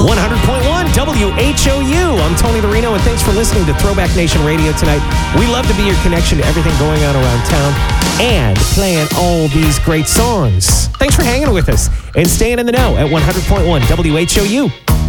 100.1 WHOU. I'm Tony Lorino, and thanks for listening to Throwback Nation Radio tonight. We love to be your connection to everything going on around town and playing all these great songs. Thanks for hanging with us and staying in the know at 100.1 WHOU.